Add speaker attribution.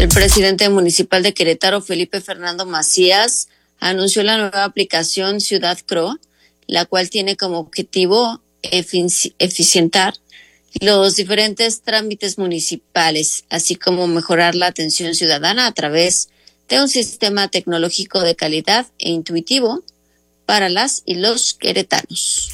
Speaker 1: El presidente municipal de Querétaro, Felipe Fernando Macías, anunció la nueva aplicación Ciudad Cro, la cual tiene como objetivo eficientar los diferentes trámites municipales, así como mejorar la atención ciudadana a través de un sistema tecnológico de calidad e intuitivo para las y los queretanos.